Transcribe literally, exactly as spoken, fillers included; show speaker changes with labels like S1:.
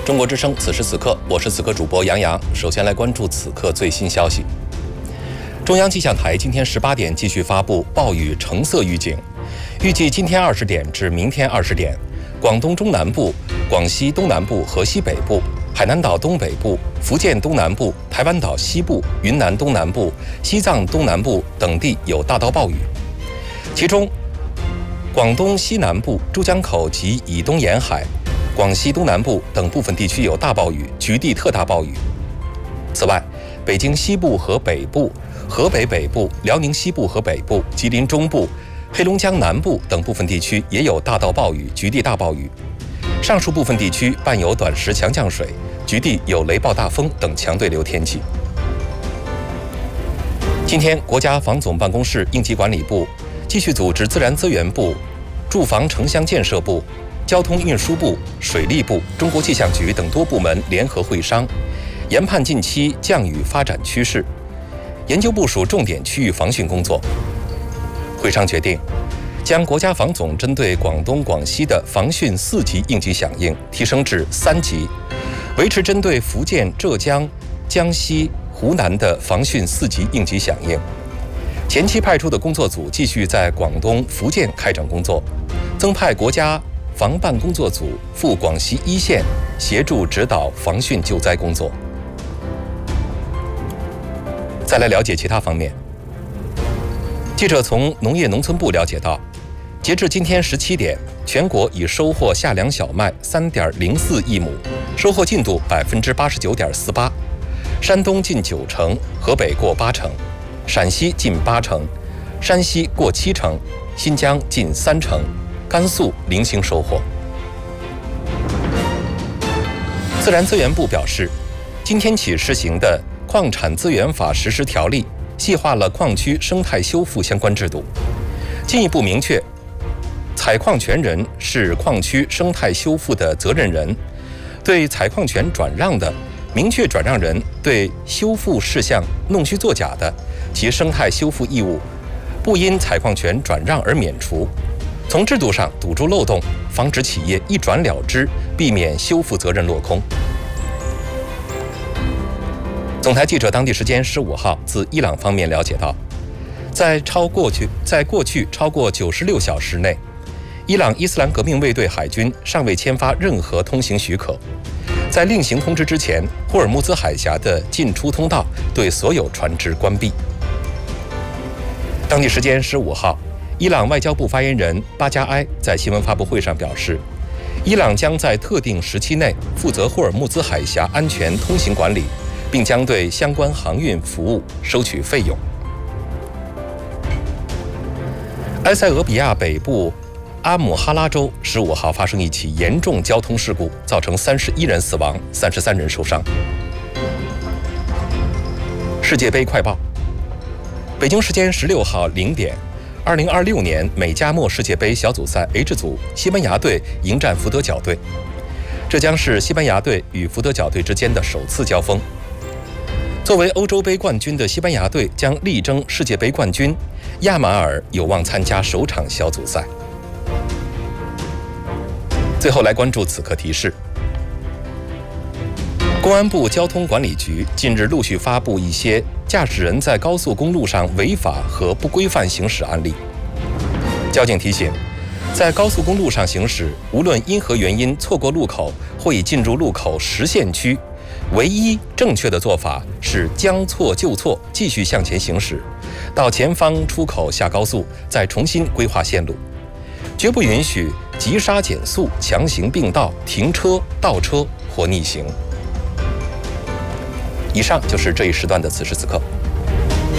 S1: 中国之声，此时此刻，我是此刻主播杨洋。首先来关注此刻最新消息。中央气象台今天十八点继续发布暴雨橙色预警，预计今天二十点至明天二十点，广东中南部、广西东南部和西北部、海南岛东北部、福建东南部、台湾岛西部、云南东南部、西藏东南部等地有大到暴雨，其中广东西南部、珠江口及以东沿海、广西东南部等部分地区有大暴雨，局地特大暴雨。此外，北京西部和北部、河北北部、辽宁西部和北部、吉林中部、黑龙江南部等部分地区也有大到暴雨，局地大暴雨。上述部分地区伴有短时强降水，局地有雷暴大风等强对流天气。今天，国家防总办公室应急管理部继续组织自然资源部、住房城乡建设部、交通运输部、水利部、中国气象局等多部门联合会商，研判近期降雨发展趋势，研究部署重点区域防汛工作。会商决定，将国家防总针对广东、广西的防汛四级应急响应提升至三级，维持针对福建、浙江、江西、湖南的防汛四级应急响应。前期派出的工作组继续在广东、福建开展工作，增派国家防办工作组赴广西一线协助指导防汛救灾工作。再来了解其他方面。记者从农业农村部了解到，截至今天十七点，全国已收获夏粮小麦三点零四亿亩，收获进度百分之八十九点四八，山东近九成，河北过八成，陕西近八成，山西过七成，新疆近三成，甘肃零星收获。自然资源部表示，今天起施行的《矿产资源法实施条例》细化了矿区生态修复相关制度，进一步明确，采矿权人是矿区生态修复的责任人，对采矿权转让的，明确转让人对修复事项弄虚作假的，其生态修复义务不因采矿权转让而免除。从制度上堵住漏洞，防止企业一转了之，避免修复责任落空。总台记者当地时间十五号自伊朗方面了解到，在超过去在过去超过九十六小时内，伊朗伊斯兰革命卫队海军尚未签发任何通行许可。在另行通知之前，霍尔木兹海峡的进出通道对所有船只关闭。当地时间十五号，伊朗外交部发言人巴加埃在新闻发布会上表示，伊朗将在特定时期内负责霍尔木兹海峡安全通行管理，并将对相关航运服务收取费用。埃塞俄比亚北部阿姆哈拉州十五号发生一起严重交通事故，造成三十一人死亡，三十三人受伤。世界杯快报：北京时间十六号零点，二零二六年美加墨世界杯小组赛 H 组，西班牙队迎战福德角队，这将是西班牙队与福德角队之间的首次交锋。作为欧洲杯冠军的西班牙队将力争世界杯冠军，亚马尔有望参加首场小组赛。最后来关注此刻提示：公安部交通管理局近日陆续发布一些驾驶人在高速公路上违法和不规范行驶案例。交警提醒，在高速公路上行驶，无论因何原因错过路口或已进入路口实线区，唯一正确的做法是将错就错，继续向前行驶，到前方出口下高速，再重新规划线路，绝不允许急刹减速、强行并道、停车、倒车或逆行。以上就是这一时段的此时此刻。